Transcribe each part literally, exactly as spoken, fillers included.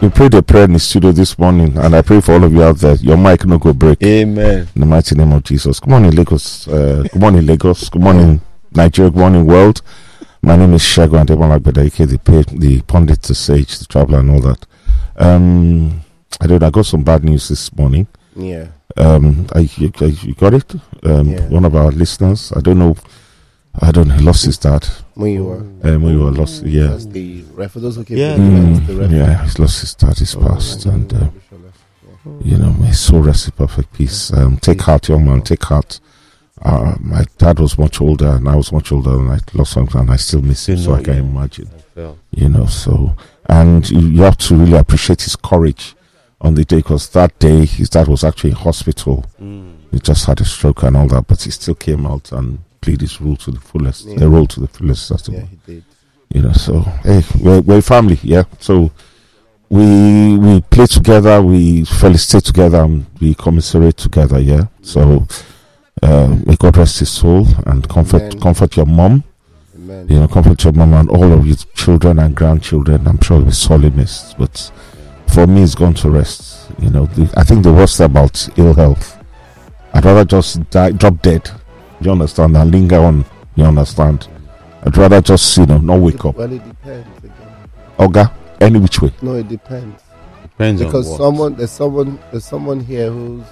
we prayed a prayer in the studio this morning, and I pray for all of you out there. Your mic no go break. Amen. In the mighty name of Jesus. Good morning, Lagos. Uh, good morning, Lagos. Good morning, Nigeria. Good morning, world. My name is Shagun Adebolagbeda, aka the the pundit, the sage, the traveler, and all that. Um, I don't. I got some bad news this morning. Yeah. Um, I, you, you got it. Um, Yeah. One of our listeners. I don't know. I don't know. He lost his dad. When you were. Um, we were lost. Yeah. That's the ref. For those who came Yeah. to the Mm, event, the ref. yeah. He's lost his dad. He's passed, and uh, you know, may his soul rest in perfect peace. Um, take heart, young man. Take heart. Uh, my dad was much older, and I was much older, and I lost something, and I still miss him. So I can imagine. You know. So, and you, you have to really appreciate his courage on the day, because that day his dad was actually in hospital. Mm. He just had a stroke and all that, but he still came out and played his role to the fullest. Yeah. The role to the fullest. That's the Yeah, one. he did. You know. So hey, we're we're a family, yeah. So we we play together, we felicitate together, and we commiserate together, yeah. So uh, may God rest his soul and comfort Amen. comfort your mom. Amen. You know, comfort your mom and all of your children and grandchildren. I'm sure it'll be sorely missed, but for me, it's gone to rest. You know, the, I think the worst about ill health, I'd rather just die, drop dead. You understand? And linger on. You understand? I'd rather just, you know, not wake up. Well, it depends. Again. Oga, any which way. No, it depends. Depends Because on what. someone, there's someone, there's someone here whose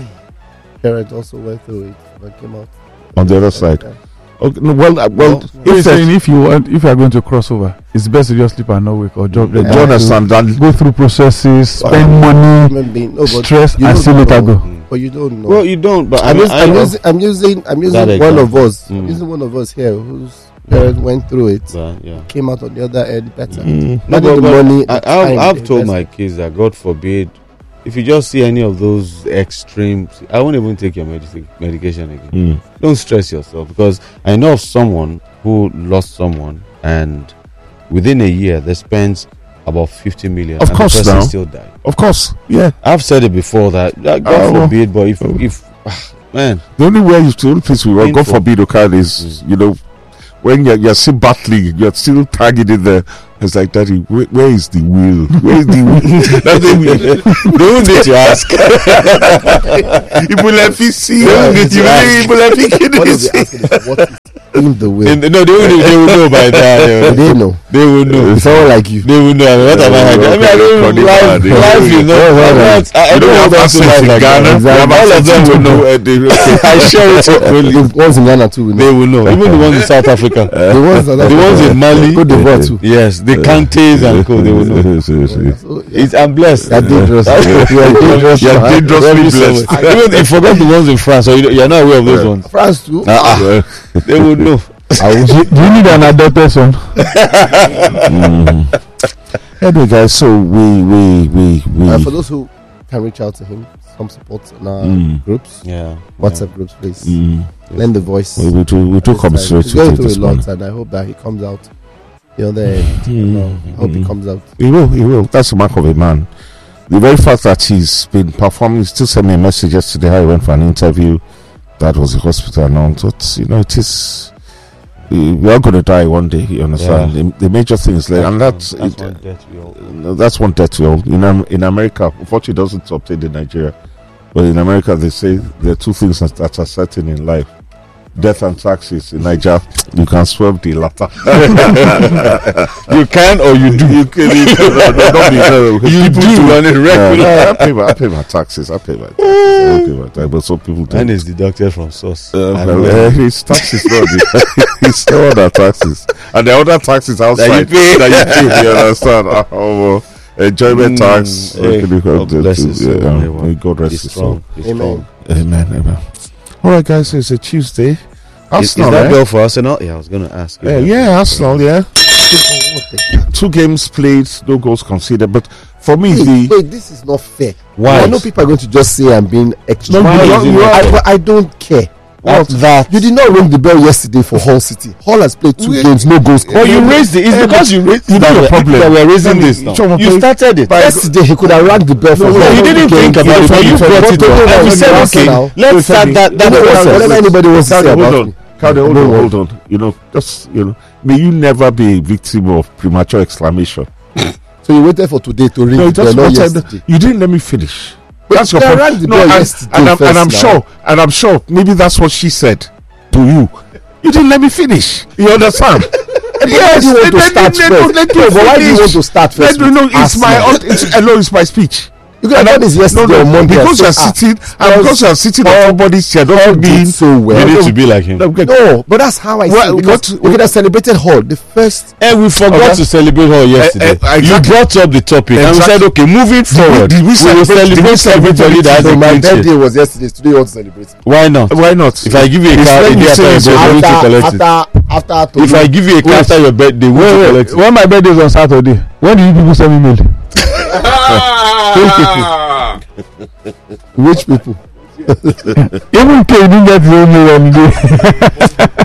parents also went through it and came out. On the other side. Yeah. Okay, no, well, uh, well, No, if He's there's- saying if you want, if you are going to cross over, it's best to just sleep and not wake or jump. do you understand that? Go through processes, spend money, Human being, no, but stress, you and don't see later know. go. But you don't know. Well, you don't, but I I'm, mean, using, I I'm, know, using, I'm using, I'm using That one of example. us. I'm Mm. using one of us here whose parents went through it, but, yeah. came out on the other end better. Mm. Not No, the but- money. I, the I've, time I've they told invest. my kids that God forbid, if you just see any of those extremes, I won't even take your medic- medication again. Mm. Don't stress yourself, because I know of someone who lost someone, and within a year they spent about fifty million. Of and course the person now. still died. Of course, yeah. I've said it before that, that God Oh. forbid, but if if ah, man, The only way you, the only place we want, God Painful. forbid, okay, is, you know, when you're, you're still battling, you're still targeting the. It's like, Daddy, where, where is the will? Where is the will? That's the will. they won't need to ask. People let me see. They won't need to ask. People let me What is see. the asking is what is in the will? And, no, they will, they will know by that. They will, They know. they will know. Someone like you. They will know. I mean, what am I hiding? I mean, I don't Funny life, man, they life will. is not. I'm not I, I You don't don't have want to access life in like Ghana. that. You have All of access them to will know. uh, the- I share it openly. The ones in Ghana too. They will know. Even the ones in South Africa. The ones that The ones in Mali. Cote d'Ivoire too. Yes, the Kantes and co. They will know. So, yeah. It's, I'm blessed. You're dangerous. You're dangerous. You're dangerously blessed. Even if you forgot the ones in France, or you, you're not aware of those ones. France too. Ah, ah, they will know. Do you need an adopted son? Mm. Anyway, guys, so we we we we. Uh, for those who can reach out to him, some support in our Mm. groups, Yeah. WhatsApp groups, please. Mm, Lend the voice. we, we do we do This commiserate time. He's going with it through this a morning. lot, and I hope that he comes out. You know, there. You know, I hope he Mm. comes out. He will, he will. That's the mark of a man. The very fact that he's been performing, he still sent me a message yesterday how he went for an interview. That was the hospital and all. But, you know, it is. We we are going to die one day, you understand? Yeah. The, the major things, like, and that's. that's it, one death we all. No, that's one death we all. In, Am- in America, unfortunately, it doesn't obtain in Nigeria. But in America, they say there are two things that, that are certain in life: death and taxes. In Nigeria, you can swerve the latter. You can or you do. You can, you can no, no, not be fair, because You people do on a regular. Yeah, I pay my, I pay my taxes. I pay my taxes. I pay my taxes. But some people don't. And it's deducted from source. Uh, I well, know. uh, his taxes, not the, his other taxes, and the other taxes outside That you pay. that you pay. You understand? Uh, oh, uh, enjoyment Mm, tax. hey, Okay, God bless his soul, yeah, everyone. may God rest He's his soul. strong. He's Amen. strong. Amen. Amen. All right, guys. So it's a Tuesday. Is, is Arsenal, that eh? girl for Arsenal? Yeah, I was going to ask you. Yeah, that. yeah, Arsenal. Yeah, two games played, no goals conceded. But for me, Wait, the wait, this is not fair. Why? I know people are going to just say I'm being extra. No, Why you is don't- it you not are- I, fair? but I don't care. What? That. You did not ring the bell yesterday for Hull City. Hull has played two We- games, no goals. Oh, you raised it. It's Eh, because you raised you it. know the that problem. That we're raising Let me- this now. Choma, You please. started it. Yesterday he could have rang the bell for No, Hull. no, you didn't Game. think about it, but you brought it Don't up. worry, And you don't said, worry, okay, now. let's start that that You know, process. whatever anybody wants to say Calde, hold about on. me. Calde, hold Don't on, worry. hold on. You know, just, you know, may you never be a victim of premature exclamation. So you waited for today to ring No, the it doesn't bell, not matter. yesterday. You didn't let me finish. That's your they point. rang the No, bell and, yesterday and I'm, first and I'm now. sure, and I'm sure, maybe that's what she said to you. You didn't let me finish. You understand? Yes, you want to start first. Let, let, No, but why do you want to start first? Let, no, with it's my Arsenal? own. It's, hello, it's my speech. You could have done this yesterday no, on no, Monday. because and you're say, ah, sitting, and because you're sitting on somebody's chair, Hall doesn't did mean so well. You need to be like him. No, okay. No, but that's how I see Well, it. Because what- we could have celebrated Hall the first. And we forgot Okay. to celebrate her yesterday. Eh, eh, You exactly. brought up the topic and we Exactly. said, okay, moving forward, did we we will celebrate- did we celebrate celebrate everybody that has So a my clean sheet. birthday was yesterday. Today you want to celebrate. Why not? Why not? If I give you a It's car when a you day say after it's your your birthday, After, won't you collect it? after, after, If I give you a car Wait. after your birthday, won't you Wait, collect wait, it? when my birthday is on Saturday, when do you people send me mail? which people? Even K didn't get his own mail on the day.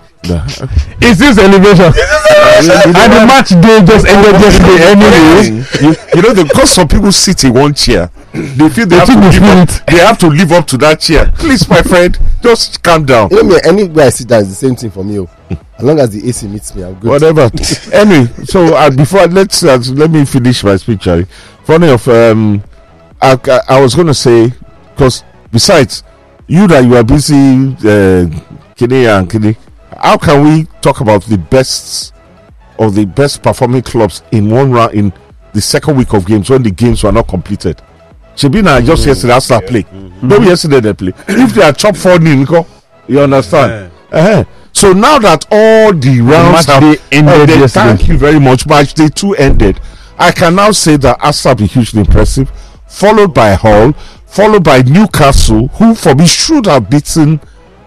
It's his celebration. And the match day just ended yesterday anyway. you, you know, the, because some people sit in one chair, they feel they They have to took the live up, spirit. they have to live up to that chair. Please, my friend, just calm down. You know me, anywhere I sit down is the same thing for me. Oh. As long as the A C meets me, I'm good. Whatever. Anyway, so uh, before let's uh, let me finish my speech. Charlie. Funny of um, I, I, I was going to say, because besides you that you are busy, uh, Kine and Kine, how can we talk about the best of the best performing clubs in one round in the second week of games when the games were not completed? Shebina just yesterday I start play. No, yesterday they play. If they are chop four nil, you understand? Uh-huh. So now that all the rounds match have day ended oh, they- yesterday. thank you very much. Match day two ended. I can now say that Arsenal be hugely impressive, followed by Hull, followed by Newcastle, who for me should have beaten.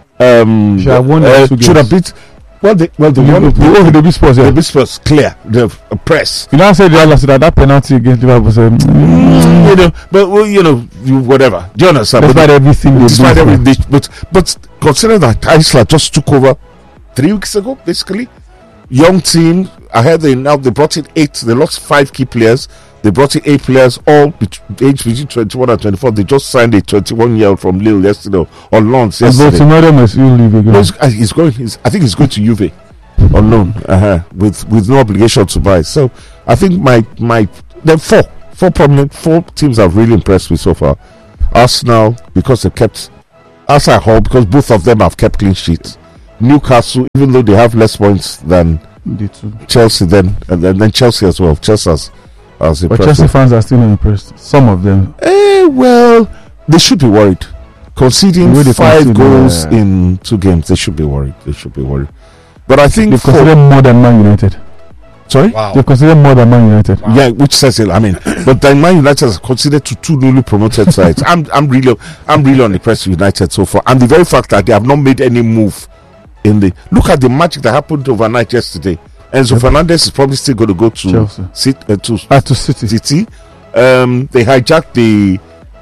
Um, Should have won uh, the two should have games. beat. Well, they well they The won. oh, the big sports, yeah. The business clear. The uh, press. You know, I said the other that that penalty against Liverpool. So, mm, You know, but well, you know, you whatever. Do you understand? But- despite everything they despite do, everything, but but consider that Isla just took over three weeks ago, basically. Young team. I heard they now they brought in eight. They lost five key players. They brought in eight players, all bet- aged between twenty-one and twenty-four. They just signed a twenty-one-year-old from Lille yesterday on loan and yesterday. Tomorrow must you leave again. No, he's, uh, he's going. He's, I think he's going to Juve on loan, uh-huh, with with no obligation to buy. So I think my my there four four prominent four teams have really impressed me so far. Arsenal because they kept Arsenal Hall because both of them have kept clean sheets. Newcastle, even though they have less points than The two. Chelsea, then and then, then Chelsea as well. Chelsea has, has But impressive. Chelsea fans are still not impressed. Some of them. Eh, well, they should be worried. Conceding The way they five concede, goals uh, in two games, they should be worried. They should be worried. But I think They for, consider more than Man United. sorry, Wow. They consider more than Man United. yeah, which says it. I mean, but then Man United is considered to two newly promoted sides. I'm, I'm really, I'm really unimpressed with United so far, and the very fact that they have not made any move in the look at the magic that happened overnight yesterday. Enzo Yep. Fernandez is probably still going to go to Chelsea. sit uh, to Ah, to City. City. Um, they hijacked the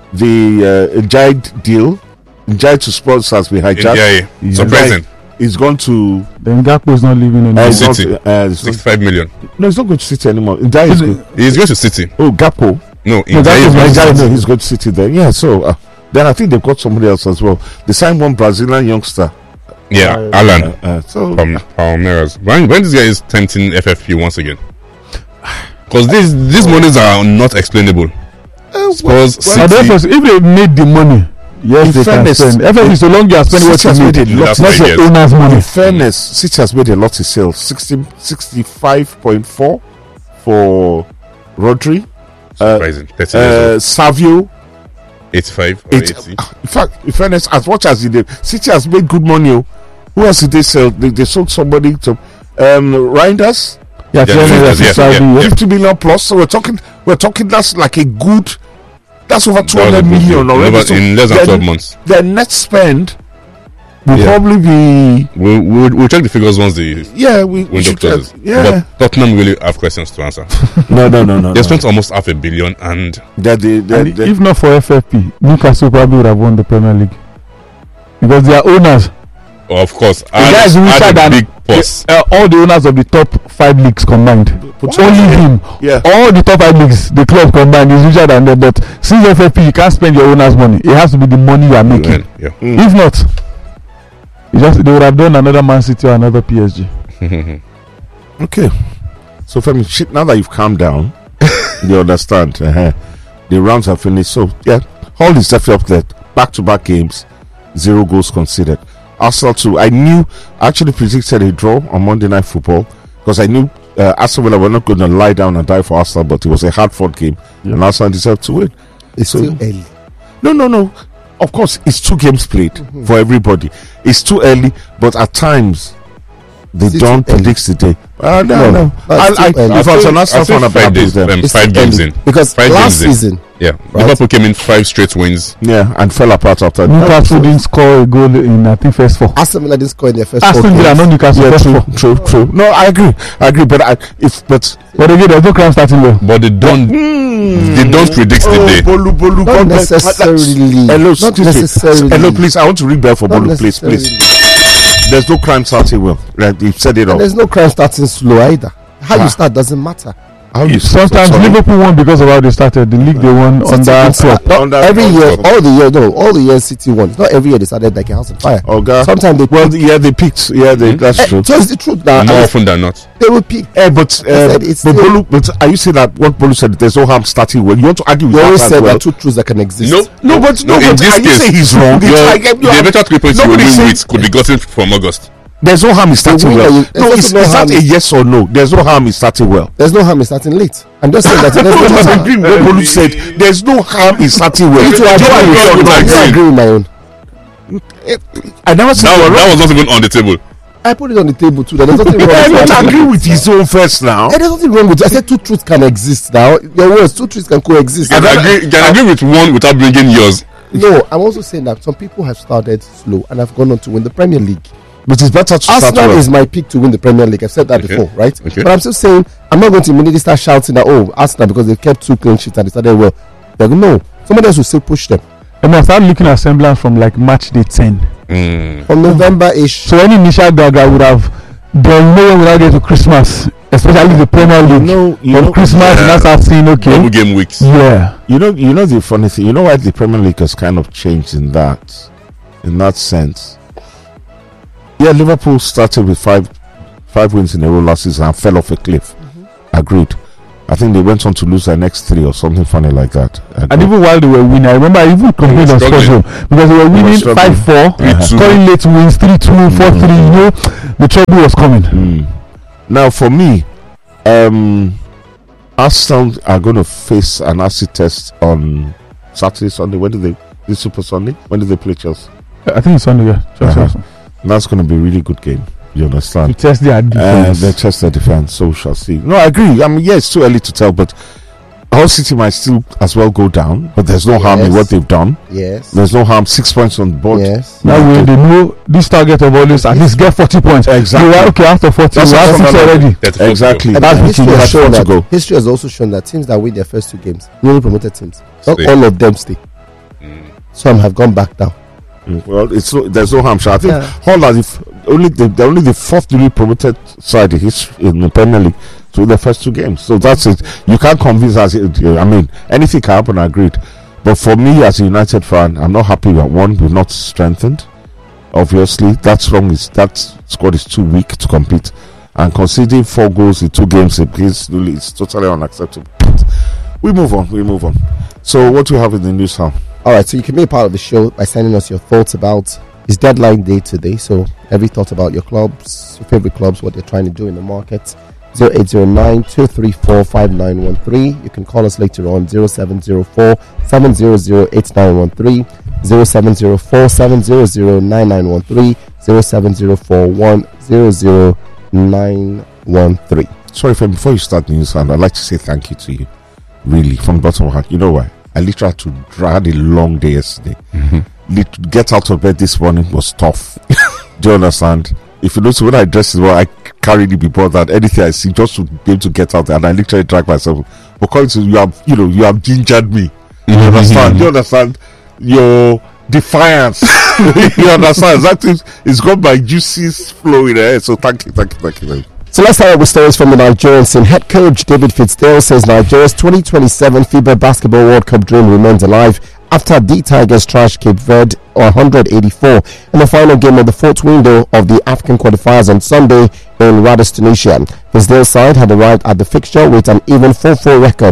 the uh, Njai deal. Njai to Spurs has been hijacked. Yeah, Yeah. surprising. He's gone to Then Gakpo is not leaving uh, anymore. he's City. not, uh, he's not- sixty-five million. no, he's not going to City anymore. Njai is going. He's going to City. Oh, Gakpo. No, No, in that is my Njai, City. no, he's going to City then. Yeah, so uh, then I think they've got somebody else as well. They signed one Brazilian youngster. Yeah, Uh, Alan Uh, uh, so from Palmeiras. When when this guy is tempting F F P once again? Because these these monies are not explainable. uh, Spurs, But City. therefore, if they made the money, yes, In they fairness, can spend. F F P so long you are spending what City has you made need. a lot. That's of- what Not I your guess. owner's money. In fairness, City has made a lot of sales. sixty, sixty-five point four for Rodri. Uh, Surprising. thirty years uh, Savio. eighty-five or It, eighty. in fact, in fairness, as much as he did, City has made good money. oh. Who else did they sell? They, they sold somebody to um, Reinders, Yeah, Yeah, Chelsea, yeah, that's yeah, Saudi, yeah. yeah. fifty million plus. So we're talking, we're talking. That's like a good. That's over two That was a hundred good million deal. already. Over- So in less than their- twelve months. Their net spend will Yeah. probably be We'll, we'll, we'll check the figures once the yeah. We, we window should closes. have, yeah. But Tottenham really have questions to answer. No, no, no, no. They no. spent almost half a billion, and They're the, they're, And they're, if not for F F P, Newcastle probably would have won the Premier League because they are owners. of course, The guy is add, richer add a than big purse. uh, all the owners of the top five leagues combined. Put- Only him. yeah. All the top five leagues, the club combined is richer than them. But since F F P, you can't spend your owner's money. It has to be the money you are making. Yeah. Mm. If not, you just they would have done another Man City or another P S G. Okay. So Femi, shit, now that you've calmed down, You understand? Uh-huh. The rounds are finished. So, yeah, Hull is definitely up there. Back-to-back games, zero goals conceded. Arsenal too. I knew, I actually predicted a draw on Monday Night Football because I knew uh, Aston Villa were not going to lie down and die for Arsenal, but it was a hard-fought game, yeah. and Arsenal deserved to win. It's so, too early. No, no, no. Of course, it's two games played mm-hmm. for everybody. It's too early, but at times they it's don't predict the day. Uh, no, no. no. I, I, I, if I was an Arsenal fan, I'd five days, um, five games in because five last games season, in. yeah, right? Liverpool came in five straight wins. Yeah, and fell apart after. Newcastle didn't score a goal in I think first four. Aston Villa didn't score in their first Aston four. Aston Villa, not Newcastle. Yeah, first true, four. true, true. No, I agree, I agree. But I, if but but again, there's no crime starting well. But they don't, mm, they don't predict oh, the day. Bolu, Bolu, not necessarily. Hello, not necessarily. Hello, please. I want to read back for Bolu, please, please. There's no crime starting well. Like you've said it all. There's no crime starting slow either. How ah. you start doesn't matter. How you sometimes start, Liverpool won because of how they started. The league they won under under every year, all the year, no, all the years City won. It's not every year they started like a house on fire. Oh God! Sometimes they well, yeah, they picked. Yeah, they, mm-hmm. that's eh, true. So it's the truth now. More often than not, they will pick. Eh, but uh, but, Bolu, but are you saying that what Bolu said? There's no harm starting well. You want to argue with that? You always said well? There are two truths that can exist. No, no, but no, no but in this are you case, saying he's wrong? The better three points you will win with could be gotten from August. There's no harm in starting well. You, no, is, no is that a yes or no? There's no harm in starting well. There's no harm in starting late. I'm just saying that. There's no I agree with what Bolu said. There's no harm in starting well. I agree with my own. I never said that, was, that was not even on the table. I put it on the table too. There's nothing wrong. I don't agree with his own first now. There's nothing wrong with it. I said two truths can exist now. Your words, two truths can coexist. Can I agree, can I agree with one without bringing yours? No, I'm also saying that some people have started slow and have gone on to win the Premier League. But it's better to Arsenal start well. is my pick to win the Premier League. I've said that okay. before, right? Okay. But I'm still saying I'm not going to immediately start shouting that oh Arsenal because they've kept two clean sheets and they started well. They're going no, somebody else will still push them. And I start looking at semblance from like match day ten, mm. from November-ish. So any initial gaga would have done no one without get to Christmas, especially the Premier League. You know, you from know, Christmas, yeah. and that's start seeing okay. Double game weeks. Yeah. You know, you know the funny thing. You know why the Premier League has kind of changed in that, in that sense. Yeah, Liverpool started with five five wins in a row last season and fell off a cliff. Mm-hmm. Agreed. I think they went on to lose their next three or something funny like that. Agreed. And even while they were winning, I remember I even complained on Sports Home because they were winning five four, uh-huh. scoring late wins, three two, mm-hmm. four three. You know, the trouble was coming. Mm. Now, for me, um, Arsenal are going to face an acid test on Saturday, Sunday. When do they? This Super Sunday? When do they play Chelsea? I think it's Sunday, yeah. Chelsea. Uh-huh. That's going to be a really good game. You understand? To test their defense. Uh, they test their defense, so we shall see. No, I agree. I mean, yeah, it's too early to tell, but Hull City might still as well go down, but there's no yes. harm in what they've done. Yes. There's no harm. Six points on the board. Yes. Now way they know this target of always at least get forty points. Exactly. They were okay after forty. We have six already. Exactly. And that's history has shown that. Go. History has also shown that teams that win their first two games, newly promoted teams, not stay. All of them stay. Mm. Some have gone back down. Well, it's no, there's no harm. I think yeah. Hull are the only the, they're only the fourth newly promoted side in history in the Premier League to win the first two games. So that's it. You can't convince us. I mean, anything can happen. I agreed. But for me, as a United fan, I'm not happy that one we're not strengthened. Obviously, that's wrong. Is that squad is too weak to compete, and conceding four goals in two games against Lille is totally unacceptable. We move on. We move on. So, what do we have in the news now? All right, so you can be a part of the show by sending us your thoughts about it's deadline day today. So every thought about your clubs, your favorite clubs, what they're trying to do in the market. zero eight zero nine, two three four, five nine one three. You can call us later on zero seven zero four, seven zero zero, eight nine one three, zero seven zero four, seven zero zero, nine nine one three, zero seven zero four, one zero zero nine one three. Sorry, Fem, before you start the news, I'd like to say thank you to you. Really, from the bottom of my heart. You know why? I literally had to I had a long day yesterday. Mm-hmm. Get out of bed this morning was tough. Do you understand? If you notice, when I dress as well, I carry the before that anything I see just to be able to get out there, and I literally drag myself. Because you have, you know, you have gingered me. You mm-hmm. understand? You understand? Your defiance. You understand? Exactly. It's got my juices flowing there. So thank you, thank you, thank you. So let's start with stories from the Nigerian scene. Head coach David Fitzgerald says Nigeria's twenty twenty-seven FIBA Basketball World Cup dream remains alive after the Tigers trashed Cape Verde one eighty-four in the final game of the fourth window of the African qualifiers on Sunday in Radas, Tunisia. Fitzgerald's side had arrived at the fixture with an even four four record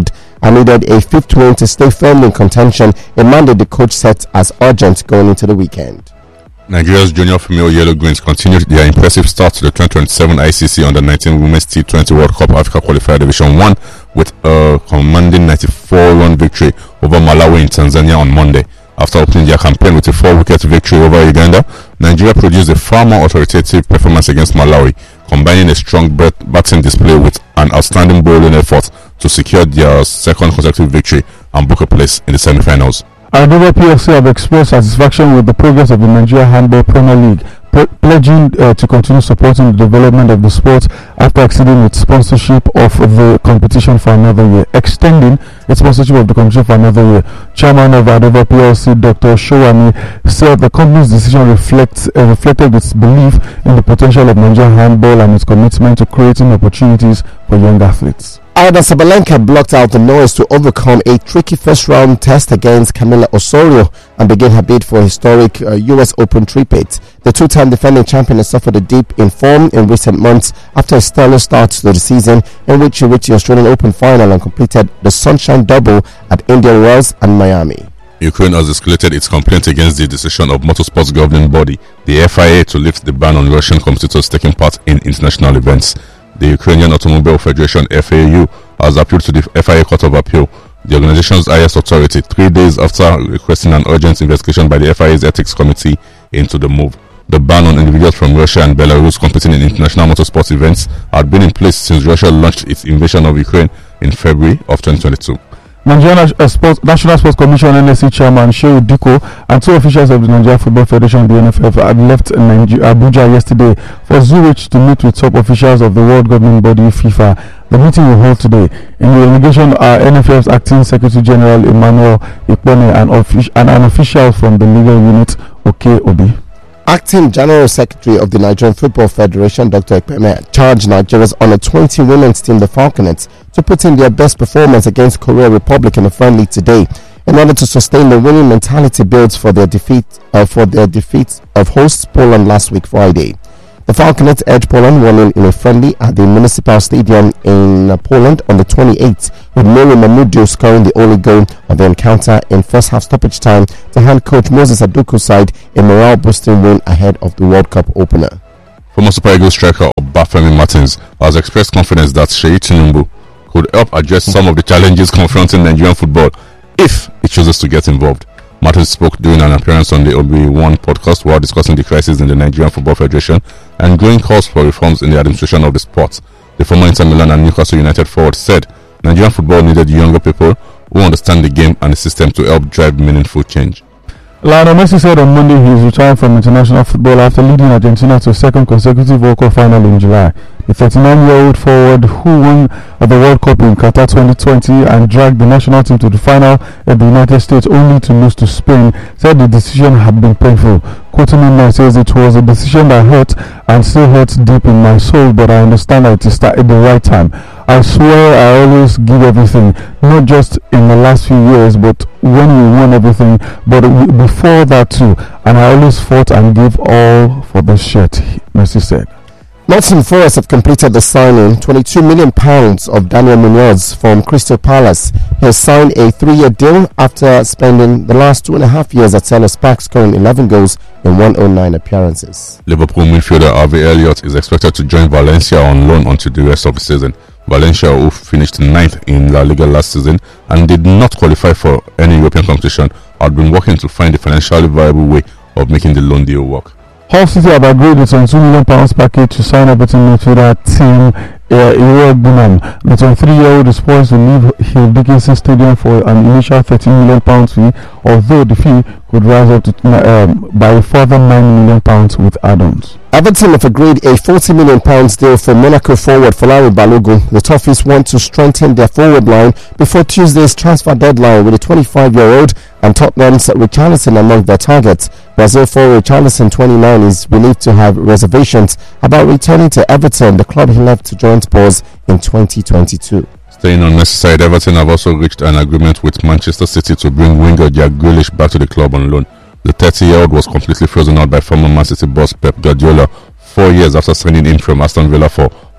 and needed a fifth win to stay firmly in contention, a mandate the coach set as urgent going into the weekend. Nigeria's junior female Yellow Greens continued their impressive start to the twenty twenty-seven I C C Under nineteen Women's T twenty World Cup Africa Qualifier Division one with a commanding ninety-four run victory over Malawi in Tanzania on Monday. After opening their campaign with a four-wicket victory over Uganda, Nigeria produced a far more authoritative performance against Malawi, combining a strong batting display with an outstanding bowling effort to secure their second consecutive victory and book a place in the semi-finals. Adova P L C have expressed satisfaction with the progress of the Nigeria Handball Premier League, ple- pledging uh, to continue supporting the development of the sport after exceeding its sponsorship of the competition for another year, extending its sponsorship of the competition for another year. Chairman of Adova P L C, Doctor Showani, said the company's decision reflects uh, reflected its belief in the potential of Nigerian handball and its commitment to creating opportunities for young athletes. Ada Sabalenka blocked out the noise to overcome a tricky first-round test against Camila Osorio and begin her bid for a historic uh, U S Open triplet. The two-time defending champion has suffered a dip in form in recent months after a stellar start to the season in which she reached the Australian Open final and completed the Sunshine Double at Indian Wells and Miami. Ukraine has escalated its complaint against the decision of motorsports governing body, the F I A, to lift the ban on Russian competitors taking part in international events. The Ukrainian Automobile Federation F A U has appealed to the F I A Court of Appeal, the organization's highest authority, three days after requesting an urgent investigation by the F I A's Ethics Committee into the move. The ban on individuals from Russia and Belarus competing in international motorsports events had been in place since Russia launched its invasion of Ukraine in February of twenty twenty-two. Nigerian uh, Sports, National Sports Commission N S C Chairman Shehu Diko and two officials of the Nigeria Football Federation, the N F F, had left Nigeria, Abuja yesterday for Zurich to meet with top officials of the world governing body FIFA. The meeting will hold today. In the delegation are N F F's Acting Secretary General Emmanuel Ikpone and, offic- and an official from the legal unit, Oke Obi. Acting General Secretary of the Nigerian Football Federation, Doctor Ekpeme, charged Nigeria's under twenty women's team, the Falconets, to put in their best performance against Korea Republic in a friendly today, in order to sustain the winning mentality built for their defeat uh, for their defeat of hosts Poland last week Friday. The Falconets edged Poland one nil in a friendly at the Municipal Stadium in uh, Poland on the twenty-eighth, with Mary Mamudu scoring the only goal of the encounter in first half stoppage time to hand coach Moses Aduku's side a morale-boosting win ahead of the World Cup opener. Former Super Eagles striker Obafemi Martins has expressed confidence that Seyi Tinubu could help address some of the challenges confronting Nigerian football if he chooses to get involved. Martins spoke during an appearance on the Obi One podcast while discussing the crisis in the Nigerian Football Federation and growing calls for reforms in the administration of the sport. The former Inter Milan and Newcastle United forward said Nigerian football needed younger people who understand the game and the system to help drive meaningful change. Lionel Messi said on Monday he is retiring from international football after leading Argentina to a second consecutive World Cup final in July. The thirty-nine-year-old forward, who won the World Cup in Qatar twenty twenty and dragged the national team to the final at the United States only to lose to Spain, said the decision had been painful. Quoting him now, says it was a decision that hurt and still hurts deep in my soul, but I understand that it is at the right time. I swear I always give everything, not just in the last few years, but when we won everything, but before that too, and I always fought and gave all for the shirt, Messi said. Nottingham Forest have completed the signing twenty-two million pounds of Daniel Munoz from Crystal Palace. He has signed a three-year deal after spending the last two and a half years at Selhurst Park, scoring eleven goals in one hundred nine appearances. Liverpool midfielder Harvey Elliott is expected to join Valencia on loan until the rest of the season. Valencia, who finished ninth in La Liga last season and did not qualify for any European competition, had been working to find a financially viable way of making the loan deal work. Hull City have agreed a twenty-two million pounds package to sign Everton midfielder Tim uh, Bunham. The twenty-three-year-old is poised to leave Hill Dickinson Stadium for an initial thirteen million pounds fee, although the fee could rise up to um, by a further nine million pounds with add-ons. Everton have agreed a forty million pounds deal for Monaco forward Folarin Balogun. The Toffees want to strengthen their forward line before Tuesday's transfer deadline, with a twenty-five-year-old and Tottenham's Richarlison among their targets. Brazil forward Richarlison, twenty-nine, is believed to have reservations about returning to Everton, the club he left to join Spurs in twenty twenty-two. Staying on Merseyside, Everton have also reached an agreement with Manchester City to bring winger Jack Grealish back to the club on loan. The thirty-year-old was completely frozen out by former Man City boss Pep Guardiola four years after signing him from Aston Villa for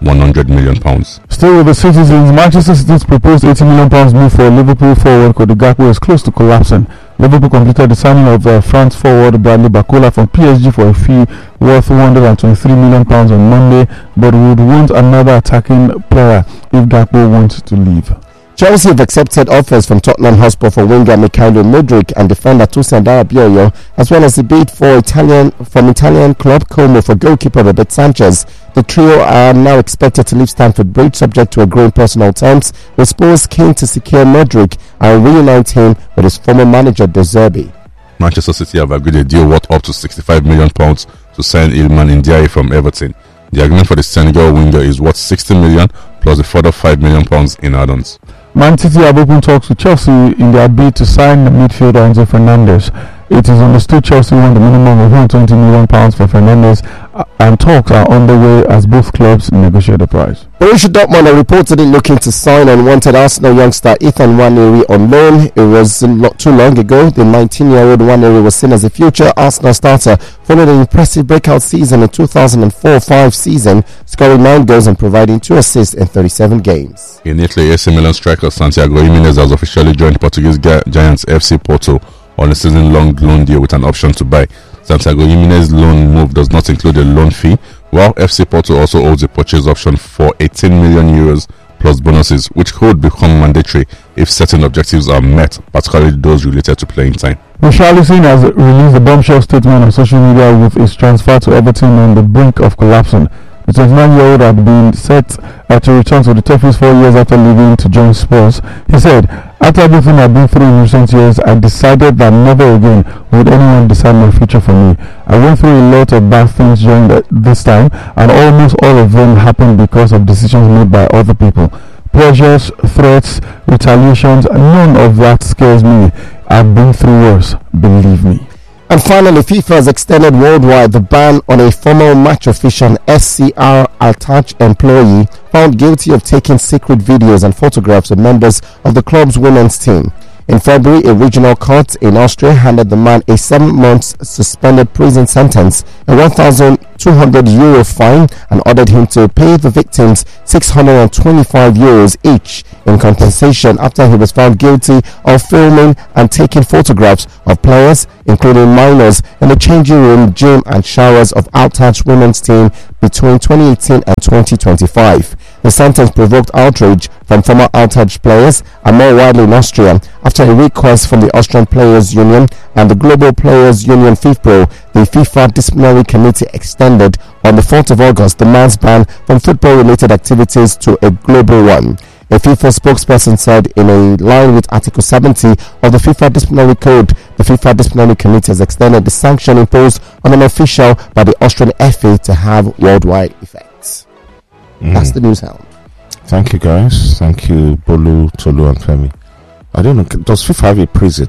one hundred million pounds. Still with the citizens, Manchester City's proposed eighty million pounds move for Liverpool forward Cody Gakpo is close to collapsing. Liverpool completed the signing of uh, France forward Bradley Barcola from P S G for a fee worth one hundred twenty-three million pounds on Monday, but would want another attacking player if Gakpo wants to leave. Chelsea have accepted offers from Tottenham Hotspur for winger Mikhailo Mudryk and defender Tosin Adarabioyo, as well as a bid for Italian from Italian club Como for goalkeeper Robert Sanchez. The trio are now expected to leave Stamford Bridge subject to agreeing personal terms, with Spurs keen to secure Mudryk and reunite him with his former manager De Zerbi. Manchester City have agreed a deal worth up to sixty-five million pounds to sign Iliman Ndiaye from Everton. The agreement for the Senegal winger is worth sixty million pounds plus a further five million pounds in add-ons. Man City have opened talks with Chelsea in their bid to sign the midfielder Enzo Fernandez. It is understood Chelsea want the minimum of one hundred twenty million pounds for Fernandez, uh, and talks are underway as both clubs negotiate the price. Borussia Dortmund are reportedly looking to sign unwanted Arsenal youngster Ethan Nwaneri on loan. It was not too long ago the nineteen-year-old Nwaneri was seen as a future Arsenal starter following an impressive breakout season in two thousand four five season, scoring nine goals and providing two assists in thirty-seven games. In Italy, A C Milan striker Santiago Jimenez has officially joined Portuguese Giants F C Porto on a season-long loan deal with an option to buy. Santiago Jimenez's loan move does not include a loan fee, while F C Porto also holds a purchase option for eighteen million euros plus bonuses, which could become mandatory if certain objectives are met, particularly those related to playing time. Richarlison has released a bombshell statement on social media with his transfer to Everton on the brink of collapsing. The twenty-nine-year-old had been set uh, to return to the Toffees four years after leaving to join Spurs. He said, "After everything I've been through in recent years, I decided that never again would anyone decide my future for me. I went through a lot of bad things during the, this time, and almost all of them happened because of decisions made by other people. Pressures, threats, retaliations, none of that scares me. I've been through worse, believe me." And finally, FIFA has extended worldwide the ban on a former match official and S C R Al-Taj employee found guilty of taking secret videos and photographs of members of the club's women's team. In February, a regional court in Austria handed the man a seven-month suspended prison sentence, a one thousand two hundred euro fine, and ordered him to pay the victims six hundred twenty-five euros each in compensation after he was found guilty of filming and taking photographs of players, including minors, in the changing room, gym, and showers of Al-Taj women's team between twenty eighteen and twenty twenty-five. The sentence provoked outrage from former Al-Taj players and more widely in Austria after a request from the Austrian Players Union and the Global Players Union FIFPro. The FIFA Disciplinary Committee extended on the fourth of August the man's ban from football-related activities to a global one. A FIFA spokesperson said, in a line with Article seventy of the FIFA Disciplinary Code, the FIFA Disciplinary Committee has extended the sanction imposed on an official by the Austrian F A to have worldwide effects. Mm. That's the news hound. Thank you, guys. Thank you, Bolu, Tolu, and Femi. I don't know, does FIFA have a prison?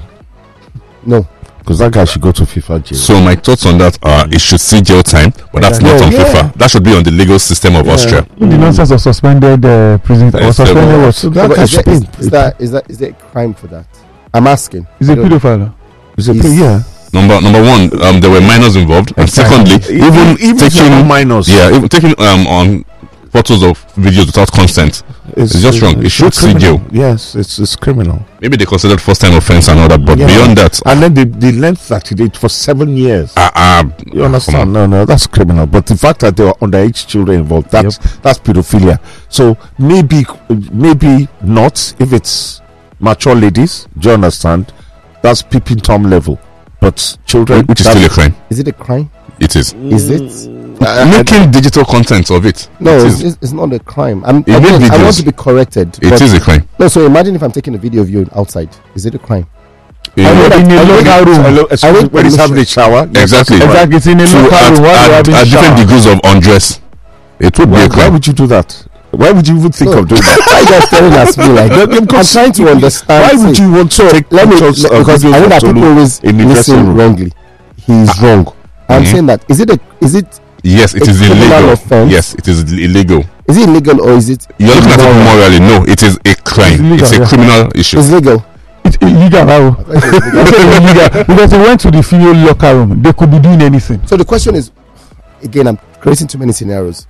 No. Because that guy should go to FIFA jail. So my thoughts on that are it should see jail time, but that's Yeah. not on Yeah. FIFA. That should be on the legal system of Yeah. Austria. The nonsense of suspended uh, prison or Yes, suspended uh, what? So that But guy is, should there, is, be. is that is that is there a crime for that? I'm asking. Is I a don't know. pedophile? Is it He's- yeah. Number number one, um, there were minors involved, and secondly, even, even if you're not taking minors, yeah, even taking um on photos of videos without consent. It's just wrong. It should see criminal. jail. Yes, it's it's criminal. Maybe they considered first time offense and all that, but Yeah. beyond that, And then the, the length that he did for seven years. uh, uh, You understand? No, no, that's criminal. But the fact that there were underage children involved, that's that's pedophilia. So maybe maybe not if it's mature ladies. Do you understand? That's peeping tom level. But children, which is that- still a crime. Is it a crime? It is. Is it? Uh, Making digital content of it. No, it it's, is. it's it's not a crime. I'm, You I, made want, I videos. want to be corrected. It but- is a crime. No, so imagine if I'm taking a video of you outside. Is it a crime? Yeah. I know that- In a I know local that- room. Hello, excuse I me, need when he's having a permission. shower. yes, Exactly. that's right. Exactly. It's in a So local at, room while at, you're having at different shower. degrees of undress, it would be Why, a why crime. would you do that? Why would you even think No. of doing that? Why you guys staring at me like? I'm trying to understand. Why would See, you want to take Let me pictures let- of because videos I know of that Tolu people always in the dressing listen room? wrongly. He's wrong. I'm Mhm. saying that. Is it a? Is it? Yes, it a is criminal illegal. offense? Yes, it is illegal. Is it illegal or is it? You're looking at it immoral? morally. No, it is a crime. It's illegal, It's a yeah. criminal issue. It's legal. It's illegal now. I thought it was legal. Illegal because they went to the female locker room. They could be doing anything. So the question is, again, I'm creating too many scenarios.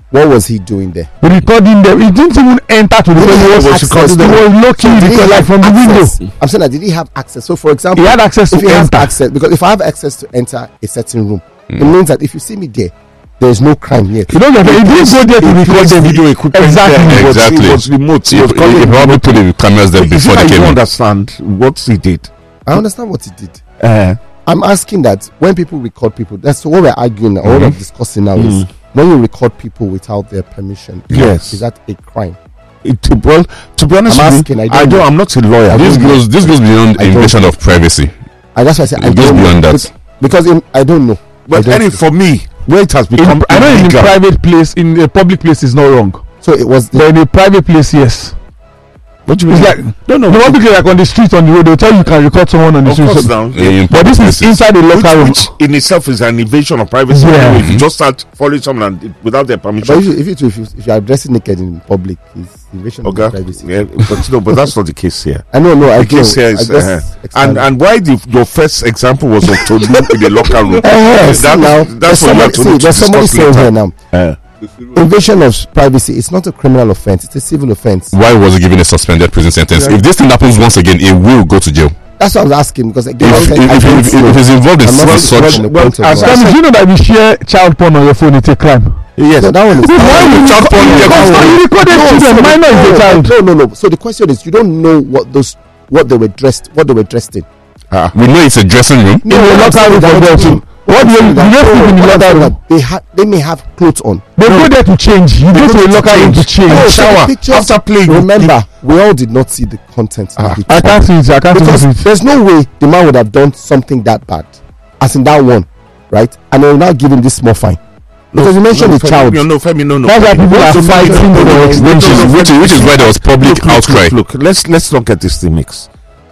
what was he doing there? Recording them. He didn't even enter to the Did he place. have He access was, to he them? was lucky So did he because like have from the access? window. I'm saying that did he have access? So for example, He had access if to he has enter. access, because if I have access to enter a certain room, it means that if you see me there, there is no crime yet. You don't get it. He didn't go there to record them. video equipment Exactly. there. It was- Exactly. It was remote. He, It was he, calling he probably remote. put the cameras there Is it before that they you came in. understand what he did? I understand what he did. Uh, I'm asking that when people record people, that's what we're arguing now, what we're discussing now is when you record people without their permission. Yes. Is that a crime? it, well, to be honest I'm with asking, you, I I don't don't. know. I'm not a lawyer. This don't know. goes this goes beyond I don't invasion know. of privacy. And that's why I say I It goes don't know. beyond that. Bec- Because in, I don't know. I But don't any know. for me, where it has In, become I know in a illegal, private place, in a public place, is not wrong. So it was the, But in a private place, yes. what do you It's mean? like no, no. the one thing like on the street, on the road, they'll tell you you can record someone on the Of street. course, So- now. In But this public is places. inside the Which, locker room. which in itself is an invasion of privacy. Yeah. Anyway, if you Mhm. just start following someone and, without their but permission. if you, if, you, if, you, if you are dressing naked in public, it's invasion of Okay. privacy. Yeah, but no, but that's not the case here. I know, no, I The do. case here I is, just uh, expand. and and why the your first example was of Tolu in the locker room. Eh, see That- now, that's there's what we have somebody, to see, need to there's somebody discuss saying later. here now, Uh, invasion of privacy is not a criminal offense; it's a civil offense. Why was he given a suspended prison sentence? Yeah. If this thing happens once again, he will go to jail. That's what I was asking because again, If, I if, said I if, don't if, know. if he's involved in I'm not such, well, such well, well, point of as law. I Tell me, do you know that if you share child porn on your phone, it's a crime? yes, No, that one is why would child porn You get record- custody? you recorded No, children, so- minor is a no, child. No, no, no. So the question is, you don't know what those what they were dressed, what they were dressed in. Ah. We know it's a dressing room. No, In the what I'm locker saying room is for that girls what too. What do you, I'm you saying just that- sleep in the what I'm locker saying room? that they ha- they may have clothes on. They go there to change. You go to a locker room to change. No, so the shower. pictures- After playing, Remember, we all did not see the content. of the I can't see it. I can't because see it. there's no way the man would have done something that bad, as in that one, right? And they will now give him this small fine because you mentioned no, the Femi, child. No, no, Femi, no, no. That's why Femi. people What's are the fighting Femi? for No, no, it. no, Which no, is, no, which, is, which is why there was public look, look, outcry. Look, look, let's let's not get this thing mixed.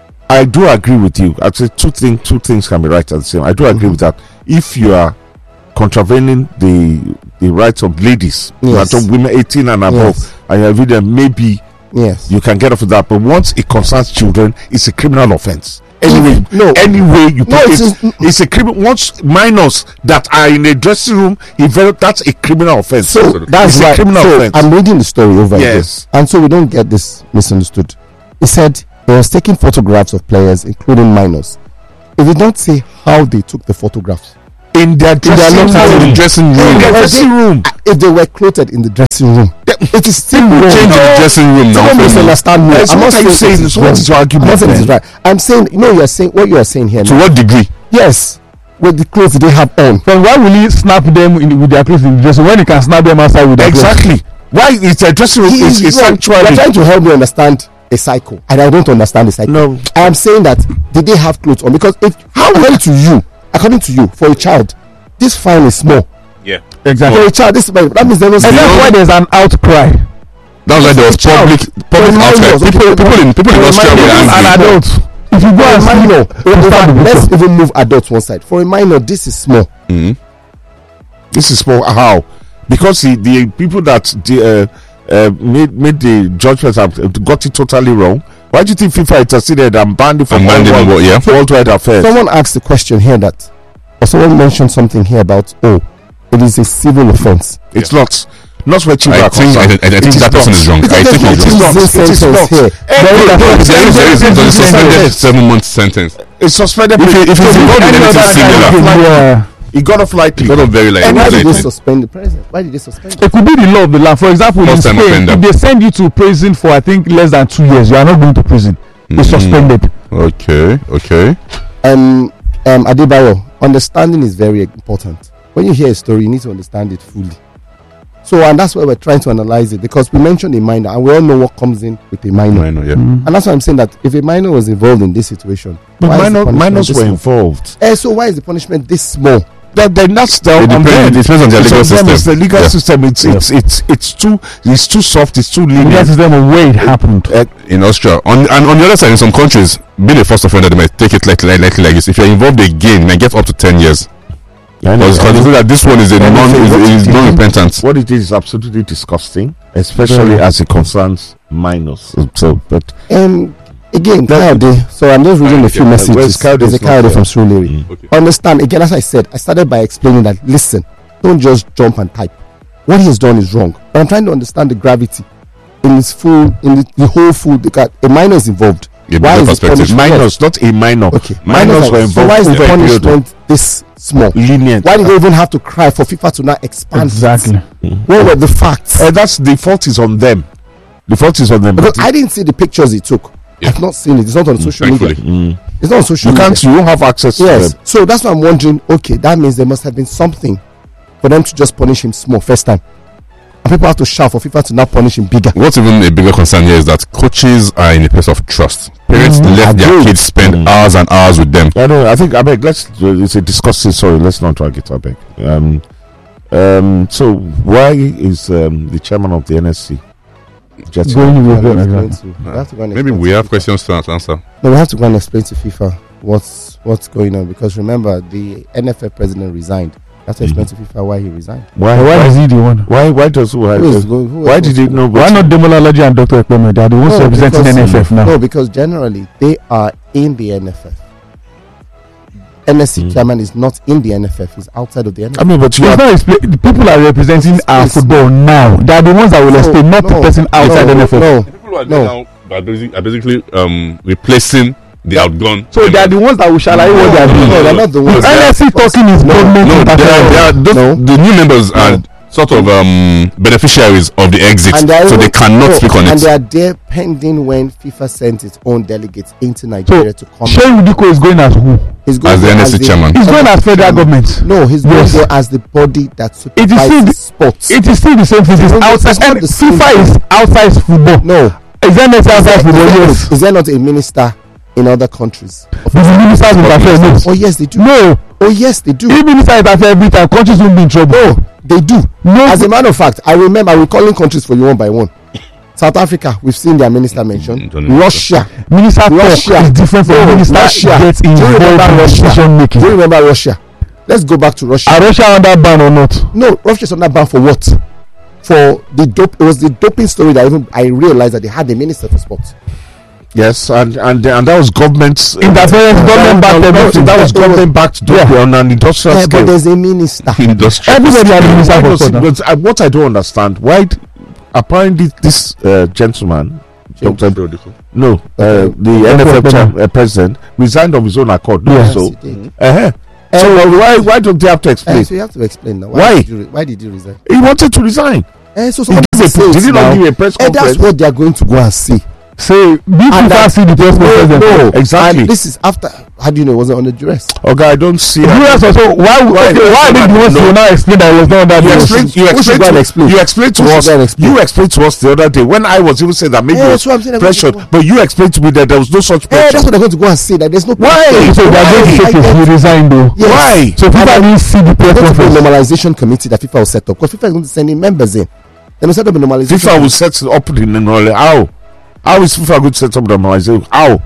I do agree with you. I'd say two things two things can be right at the same. I do agree with that. If you are contravening the the rights of ladies, you are Yes. talking women eighteen and above, Yes. and you read them, maybe Yes. you can get off with that. But once it concerns children, it's a criminal offense. Anyway, No. anyway, you No, put it it, is- it's a criminal. Once minors that are in a dressing room, if very- that's a criminal offense. So that's it's why a criminal so offense. I'm reading the story over Yes. again, and so we don't get this misunderstood. He said he was taking photographs of players, including minors. He did not say how they took the photographs. in their dressing locker room. room. Dressing In room. their dressing room. If they were clothed in the dressing room, it is still wrong. Change the dressing room now. Don't Femi. misunderstand me. Yes, I'm what not are you saying saying? it is So what wrong. is your argument I'm not saying it is then? right. I'm saying no. You are saying what you are saying here. To now. what degree? Yes, with the clothes they have on. Then why will he snap them in, with their clothes in the dressing when he can snap them outside with their clothes? Exactly. Why it's a dressing room? He It's is a wrong. sanctuary. You're trying to help me understand a cycle, and I don't understand the cycle. No. I am saying that did they have clothes on? Because if how according to you, according to you, for a child, this fine is small. Yeah. Exactly. For a child, this that means there was. And that's why there's an outcry. That was why there was Child. public public For outcry. minors, People, okay. people in people in For Austria were minors, An angry. adult. If you go For a and see, minor, you understand the let's picture. even move adults one side. For a minor, this is small. Mhm. This is for how? Because the, the people that the, uh, uh, made made the judgments have got it totally wrong. Why do you think FIFA interceded and banned it from And banned it, worldwide- what, yeah? worldwide affairs? Someone asked the question here that, or someone mentioned something here about, oh, it is a civil offense. It's not. Not where children I are think I, I, concerned. I It think is that person not. is wrong. I think It he's is wrong. not. This It is sentence not. here. Eh, Very no, different. no, There is there is There there is a is suspended sentence. seven month sentence. It's suspended. If it- if it's involved in Any anything other similar. kind of- Yeah. He got off lightly. Sort of very like And Why did they lightly. suspend the president? Why did they suspend it? It could be the law of the land. For example, in First time Spain, offender. if they send you to prison for I think less than two years, you are not going to prison. You're Mhm. suspended. Okay, okay. Um, um, Adebayo, understanding is very important. When you hear a story, you need to understand it fully. So, and that's why we're trying to analyze it, because we mentioned a minor, and we all know what comes in with a minor. I know, yeah. And that's why I'm saying that if a minor was involved in this situation, But why is the minor, punishment minors this were small? involved. Eh, so why is the punishment this small? That then that's the It on depends- them. it depends on their It's legal them, system. It's the legal Yeah. system. It's it's it's it's too it's too soft. It's too And that lenient. is them a way it happened. Uh, In Austria, on and on the other side, in some countries, being a first offender, they might take it like like, like, like this. If you're involved again, you might get up to ten years. Because because they say that this one is a Anything, non what is, is it is- non-repentant. What it is is absolutely disgusting, especially Yeah. as it concerns minors. So, so but Um, again, Kayode, so I'm just reading a few Yeah, messages. where's Kayode? There's a It's not Kayode there. from Surulere. Okay. Understand, again, as I said, I started by explaining that, listen, don't just jump and type. what he has done is wrong. But I'm trying to understand the gravity in his full, in the, the whole full. Because a minor is involved. Yeah, why is the punishment? Minors, not a minor. Okay, Minors were involved. So why is the over a period. punishment this small? Lenient. Why did they even have to cry for FIFA to not expand? Exactly. It? What were the facts? Uh, that's the fault is on them. The fault is on them. Because But I didn't see the pictures he took. Yeah. I've not seen it. It's not on social media. Thankfully. It's not on social you media. can't. You don't have access Yes. to them. So that's why I'm wondering. Okay, that means there must have been something for them to just punish him small first time. And people have to shout for FIFA to now punish him bigger. What's even a bigger concern here is that coaches are in a place of trust. Parents Mm-hmm. let their Agreed. kids spend Mm. hours and hours with them. I don't. I think. I beg. Let's. It's a discussing. Sorry. Let's not drag it. I beg. Um. Um. So why is um, the chairman of the N S C just Going with We them, have to go exactly. into- we have to go and Maybe explain we to have FIFA. questions to answer. No, we have to go and explain to FIFA what's what's going on, because remember the N F F president resigned. We have to explain to FIFA why he resigned. why? Why is Why? he the one? Why? Why does why? Who is go- who Why else did was- he know? Why not Demola Laji and Doctor Ekpeme? They are the ones No, representing because- N F F now. No, because generally they are in the N F F. N S C Mm. chairman is not in the N F F; he's outside of the N F F. I mean, but you It's have. not expla- the people are representing our Yes. football now. They are the ones that will No, explain, not the no, person outside no, N F F. No, The people who are No. now are basically, are basically um, replacing the outgone. So they are the ones that will shall I what they are no, doing. no, they're not the ones. N S C talking is government No, they are, they are interference. those, No. the new members are No. sort of um, beneficiaries of the exit, And are so even- they cannot no, speak on and it. they are there pending when FIFA sent its own delegates into Nigeria to come. Shehu Diko is going as who? He's going As the there N S C chairman. He's going as federal government. No, he's going Yes. there as the body that It is still supervises the- sports. It is still the same thing. It's It's not- outside. it's not and the same FIFA thing. is outside football. No, Is there not outside is football? there, Yes. is there not a minister in other countries? Does the ministers interfere? No. Oh yes, they do. No. Oh yes, they do. If ministers interfere every time, countries will be in trouble. No, they do. No. As a matter of fact, I remember we're calling countries for you one by one. South Africa, we've seen their minister mentioned. don't know. Russia, Minister Russia. talk is different from No, minister Russia. gets Do you remember involved in Russia? decision making. do you remember Russia? Let's go back to Russia. Are Russia under ban or not? No, Russia's on that ban for what? For the dope. It was the doping story that even I realized that they had a minister for sports. Yes, and and and that was government Interference, government backed everything. That was government backed Yeah. on an industrial Yeah, scale. but there's a minister. Industrial. Everybody had a minister Why for does- sport now. but, uh, what I don't understand, why d- apparently this uh, gentleman, Doctor no, uh, the N F F Ekpeme. chair- uh, president resigned of his own accord. No, Yes, so Yes, he did. uh-huh. Eh, so uh, why why don't they have to Eh, explain? so you have to explain now. Why? Did you, re- why did you resign? He wanted to resign. Eh, so He somebody gave a- say did it he not now. give a press Eh, conference? that's what they are going to go and say. Say, be And FIFA that- see the press conference. No, then. no, Exactly. And this is after. How do you know it wasn't under duress? Okay, I don't see. U S also, why, Why- okay, why did you want No. to now explain that it was not under You duress? explained, you Who should explained, go and to, explain? you explained to Who should us. go and explain? You explained to us the other day when I was even saying that maybe Eh, it was that's what I'm saying, they're pressure, going to but you explained to me that there was no such Eh, pressure. that's what they're going to go and say. That there's no. Why? So they are going to I say get- he resigned though. Yes. Why? So FIFA And didn't see the press There's going to be a conference. normalization committee that FIFA will set up, because FIFA is going to send in members in. They will set up a normalization. FIFA will set up the normalization. How? How is FIFA going to set up the normalization? How?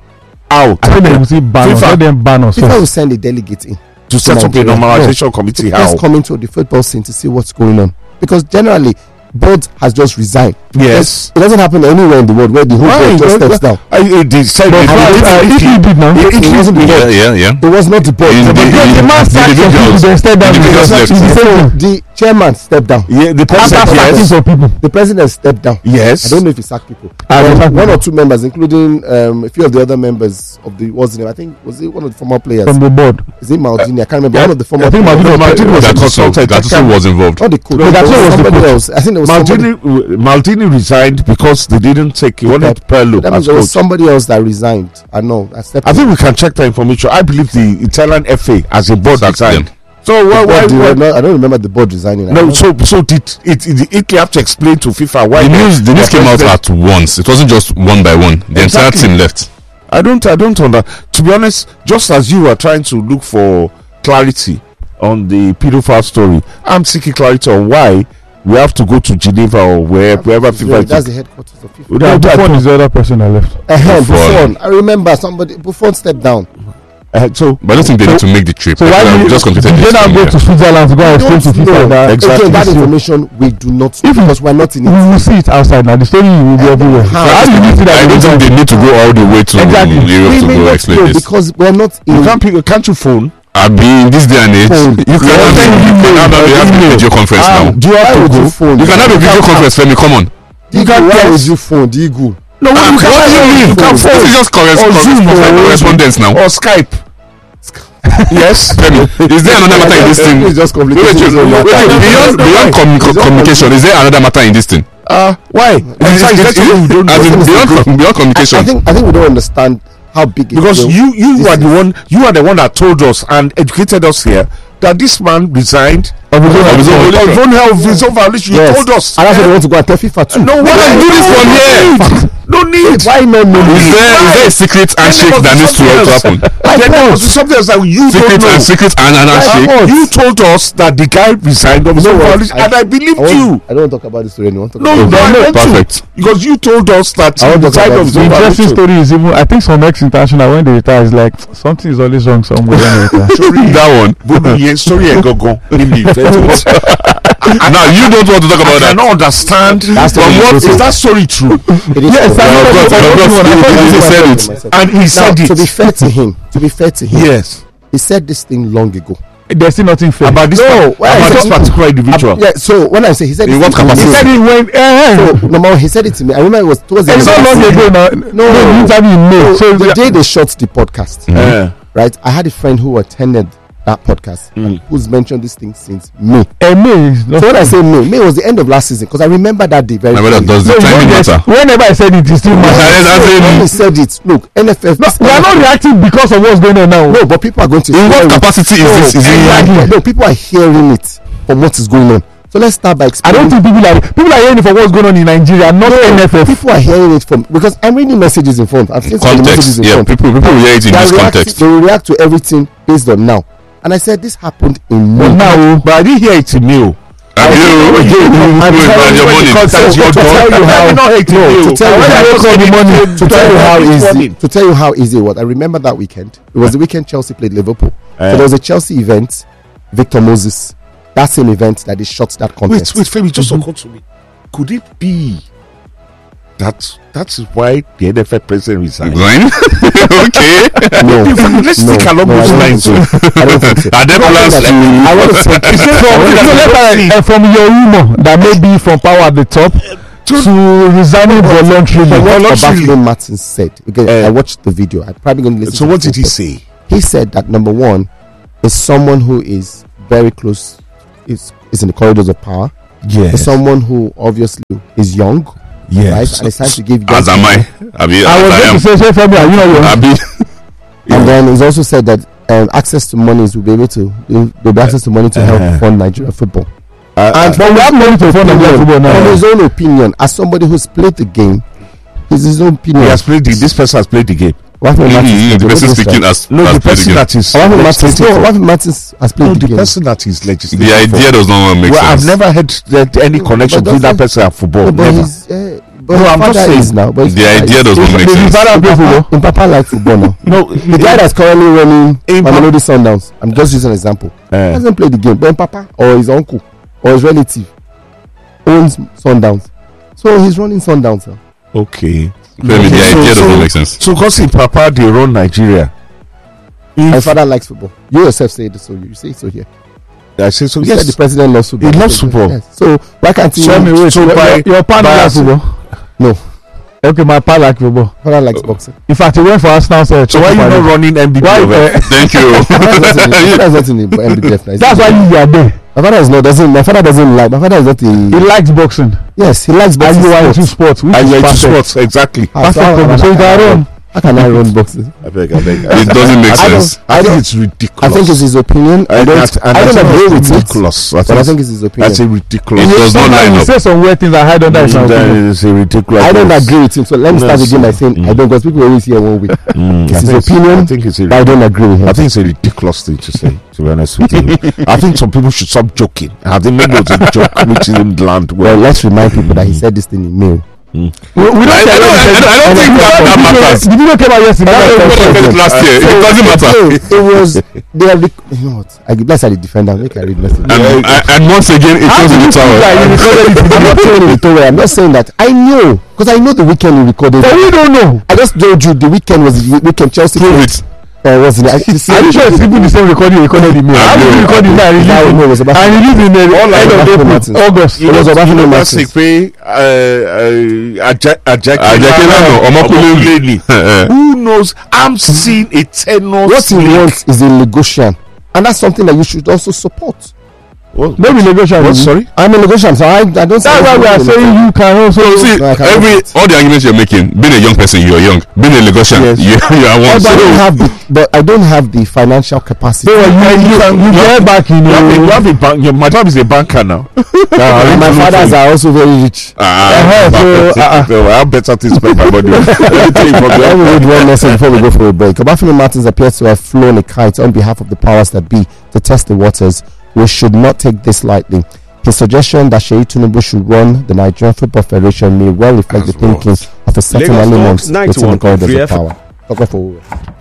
How? I think they will see ban us. FIFA. Let them ban us. FIFA will first. send a delegate in To set up a Nigeria. normalization No. committee? to How? just come into the football scene to see what's going on, because generally board has just resigned. Yes. It doesn't happen anywhere in the world where the whole board just steps down. I, I, they said But they- uh, they- if you did now, It- it- It wasn't the Yeah, board. yeah, yeah. It was not the board. In The the- board- because the man the sacked some people, individuals- they stepped down. individuals because left. it's the same thing. the chairman stepped down. Yeah, the After president. sacking Yes. some people. The president stepped down. Yes. I don't know if he sacked people. Ah, they But sacked one people. or two members, including um, a few of the other members of the what's the name? I think was it one of the former players. From the board. Is it Maldini? I can't remember. Yeah. One of the former. I think players. Maldini- Maldini was a Gattuso, consultant. Gattuso was involved. Not the coach. No, There Gattuso was the somebody coach. else. I think there was somebody. Maldini, Maldini resigned because they didn't take. He wanted Perlo That means as there was coach. somebody else that resigned. I know. I stepped. I think we can check that information. I believe the Italian F A as a board Sacked resigned. them. So why? The why, board did- why no, I don't remember the board resigning. I no, know. so so did it? it Italy have to explain to FIFA why The news, the news their came out president- at once. It wasn't just one by one. The entire Exactly. team left. I don't. I don't understand. To be honest, just as you are trying to look for clarity on the pedophile story, I'm seeking clarity on why we have to go to Geneva or where, wherever FIFA. That's the headquarters of FIFA. No, Yeah, that- Buffon is the other person that left. Uh-huh, Buffon. Buffon. I remember somebody. Buffon stepped down. uh, so But I don't think they need to make the trip. So They why could have did just completed did they this now thing go here. to Switzerland to go and explain to don't FIFA know. that Exactly. Again, that So- information we do not know If you- because we're not in we it. will see it outside now. The story will be everywhere. So How? how do you see that? I they don't think resigned? they need to go all the way to Exactly. Europe We to may go not explain know this. because we're not you in. can't pick, can't you phone I mean, in this day and age, Phone. you can have a- you can have a- you have a video conference Ah, now. do you have to go? Phone. You can have a video conference, Femi. Come on. You can why would you phone? Do you go? No, Ah, you what do you mean? You can This phone is just corres- or corres- Zoom or- correspondence now. or Skype. Yes. Femi, is there another matter in this thing? It's just Wait, complicated. wait, wait, wait, wait, beyond beyond commu- communication, is there another matter in this thing? Uh, why? Is it- is it- is it- as in beyond com- beyond I, I communication. think I think we don't understand how big it Because is. you you This are the is- one you are the one that told us and educated us here that this man resigned Of his own Of his own of volition. his own health, his own violation. You Yes. told us. And that's why they want to go and tell FIFA too. No, Why why not do this from here? No need. Why not? No, Is there is there a secret handshake must that be needs to something to else. happen? I Then there know. must be something else that you Secret don't know. and secret and an handshake. know. You told us that the guy resigned of his You own know what? violation, I- and I believed I, want, you. I don't want to talk about this story anymore. No, no, I want Perfect. to. Because you told us that I he want to talk resigned about of his The own interesting violation. story is even I think some ex international when they retire is like something is always wrong somewhere. when they retire. Sorry, That one. Bolu yẹn story ẹ̀ gangan ni mi fẹ́ tó. Now you don't want to talk I about that. cannot understand. That's From the what truth. is that story true? It is Yes, true. I know. God, God, God, he- he said it. And he Now, said to be it. fair to him, to be fair to him, Yes. he said this thing long ago. There's still nothing fair. About this, No, pa- why about is this it- particular individual. Yeah, so when I say he said In this what thing capacity? he long said ago. it when eh, So number one, he said it to me. I remember it was towards the it's end not of long the ago now. No. no the interview in May. So So the the- day they shot the podcast, Eh. right? I had a friend who attended that podcast and who's mentioned this thing since May. eh, May is not. So when I say May, May was the end of last season because I remember that day very My brother, clearly. does the No, you timing know, matter? whenever I said it, it's still Yes, matter. as in- When he said it, look, N F F. No, we are not reacting because of what's going on now. No, but people are going to. In hear what it. capacity is No, this? Is exactly. it No, people are hearing it from what is going on. So let's start by I explaining. don't think people are people are hearing it for what's going on in Nigeria, not N F F. People are hearing it from because I'm reading messages in front. I've seen some of the messages context? in Yeah, front. people people will hear it in They this react- context. They will react to everything based on now. And I said this happened in But May. now, But I didn't hear it in you. Have you? I'm Wait, telling man, you your when money. the context- your to dog. tell you I how did not hate no, you. to tell you When I how woke up in the morning, to tell you how this easy morning. to tell you how easy it was. I remember that weekend. It was the weekend Chelsea played Liverpool. Eh. So there was a Chelsea event. Victor Moses. That same event that they shot that Wait, contest. wait, Femi, just occurred to me. Could it be that that is why the N F L president resigned? Line? Okay. No, Let's no, think along no, those I don't lines. think so. I don't think so. Are there I plans think to? that- I want to say from, you know, uh, from your rumor that may be from power at the top to resigning voluntarily. From what Voluntarily. Obafemi Martin said, because Eh. I watched the video. I'm probably going to listen. So to what the did he full say? He said that number one is someone who is very close, is is in the corridors of power. Is Yes. someone who obviously is young, right? Yes. And it's time to give. As am I. Abi, I as was I going am. to say, say from here, you know, you Abi. And then he's also said that um, access to monies will be able to they'll they'll be access to money to help Uh-huh. fund Nigeria football. Uh, And but we have money to fund Nigeria football from now. his own opinion, as somebody who's played the game, his his own opinion. he has played the, this person has played the game. Obafemi Martins Mm, played The person game. speaking as No, as the played person game. that is Obafemi Martins, no, legislating. Obafemi Martins has played No, the the game. person that is legislating. The idea does not make Well, I've sense. never heard that any connection But between that doesn't- person and football. No, but Never. he's, uh, but No, his I'm just father saying, is now. But his The father idea is- does not make Did his sense. father play football? In Papa like football now. No, The guy that's currently running In Papa- Mamelodi Sundowns. I'm just using an example. He Uh, doesn't play the game, but in Papa or his uncle or his relative owns Sundowns, so he's running Sundowns now. okay. Femi, the So- idea so- doesn't make sense. So, because in Papa they run Nigeria. My father likes football. You yourself say it, so you say it so here. I say so. You said the Yes. president loves football. He loves football. Yes. So why can't he? So, So, so Your- by your partner by- likes football. No. Okay, my partner like football. father likes boxing. In fact, he went for Arsenal. So, So why you not running M B B? Why? over? Uh, Thank you. My father is not in- my father is not in the M B B F now. that's why you are there. My father is not doesn't. My father doesn't like. My father is not He a. likes boxing. Yes, he likes And boxing. you are into sports. sports, which And is you're into perfect. sports, exactly. Ah, Perfect how- problem. So you can run. How can I run boxing? I beg, I beg. It doesn't make I don't- sense. I I think don't- it's ridiculous. I think it's his opinion. I And don't. that- and I don't that's agree with it. ridiculous. I But I think think it's his opinion. that's a ridiculous. It does not Sometimes line you up. say some weird things I hide under his That opinion. is a ridiculous. I don't agree with him. So let me No, start again by so- saying I mm. don't, because people always hear one way. Mm, It's I his think opinion, I think it's a. But I don't agree with him. I think it's a ridiculous thing to say. To be honest with you, I think some people should stop joking. I think maybe it was a joke which didn't land Well, well. let's remind people that he said this thing in mail. We, we don't I, I, care don't, what he I, said. don't, I don't think that, that matters. The video came out yesterday. I That's don't what think I'm it last year. It doesn't matter. So it was. They are. Rec- you know what? I bless the defender. Make I read message. And, and, and once again, it How shows do in you the think tower. that he recorded it? I'm not saying it over. I'm not saying that. I know because I know the weekend he recorded. But we don't know. I just told you the weekend was the weekend Chelsea. Prove played. it. Uh, what's the name? Are you sure it's even the same recording you recorded in May? How did you record it now? And it was released in the end of April, August. It was Obafemi Martins. Who knows? I'm seeing a tenor. What he wants is a Lagosian, and that's something that you should also support. What? Maybe Lagosian. What? Sorry, I'm a Lagosian, so I, I don't. That's why we are saying you can also. So see, No, I can't every do all the arguments you're making, being a young person, you're young. Being a Lagosian, Yes. you, you are one. But I don't have the, but I don't have the financial capacity. So you, you, can, you get back in you have, a, you your. have a bank. Your, my dad is a banker now. And my fathers are also very rich. Ah, Uh-huh, so, uh-uh. so I have better to spend my money. Let me tell you from Let there. me read one message before we go for a break. Obafemi Martins appears to have flown a kite on behalf of the powers that be to test the waters. We should not take this lightly. His suggestion that Seyi Tinubu should run the Nigerian Football Federation may well reflect As the thinking what? of a certain Lagos element Talks within the ninety-one point three corridors of F M. power. Talk of forward.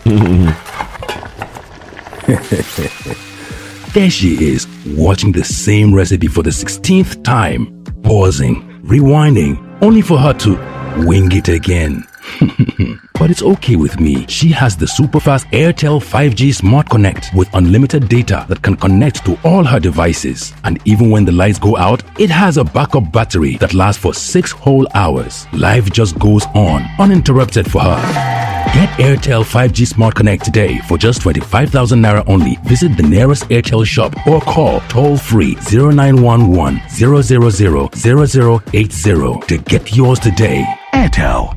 There she is, watching the same recipe for the sixteenth time, pausing, rewinding, only for her to wing it again. But it's okay with me. She has the super fast Airtel five G Smart Connect with unlimited data that can connect to all her devices. And even when the lights go out, it has a backup battery that lasts for six whole hours. Life just goes on, uninterrupted for her. Get Airtel five G Smart Connect today for just twenty-five thousand naira only. Visit the nearest Airtel shop or call toll free zero nine one one zero zero zero zero zero eight zero to get yours today. Airtel.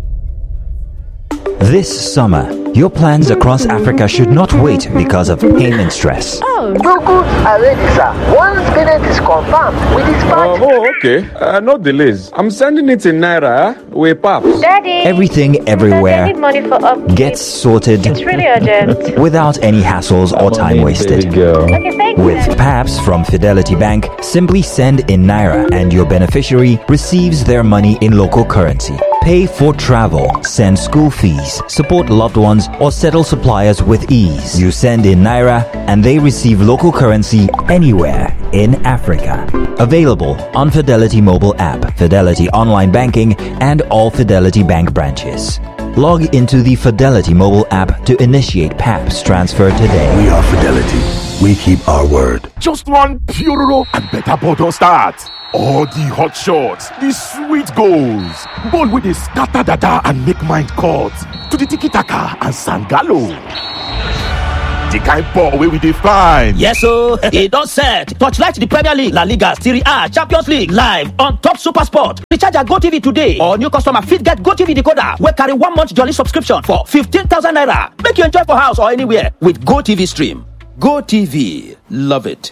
This summer, your plans across Africa should not wait because of payment stress. Oh, your goods are ready, sir. Once payment is confirmed, we dispatch. Oh, okay. Uh, no delays. I'm sending it in Naira. Eh? With Paps. Daddy. Everything everywhere I need money for upkeep. gets sorted It's really urgent. without any hassles or time wasted. Girl. Okay, thank With you. P A P S from Fidelity Bank, simply send in Naira and your beneficiary receives their money in local currency. Pay for travel, send school fees, support loved ones, or settle suppliers with ease. You send in Naira and they receive local currency anywhere in Africa. Available on Fidelity mobile app, Fidelity online banking, and all Fidelity Bank branches. Log into the Fidelity mobile app to initiate P A P S transfer today. We are Fidelity. We keep our word. Just one Puroro and better bottle start. All the hot shots, the sweet goals. Ball with the scatter data and make mind cut. To the tiki-taka and sangalo. The kind ball where we define. Yes, so it don't set. Torchlight the Premier League, La Liga, Serie A, Champions League live on Top Super Sport. Recharge at GoTV today. Or new customer fit get GoTV decoder. We carry one month jolly subscription for fifteen thousand naira. Make you enjoy for house or anywhere with GoTV Stream. GoTV, love it.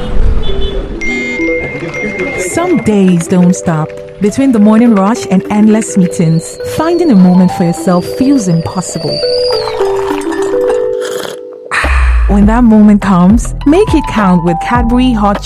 Some days don't stop. Between the morning rush and endless meetings, finding a moment for yourself feels impossible. When that moment comes, make it count with Cadbury Hot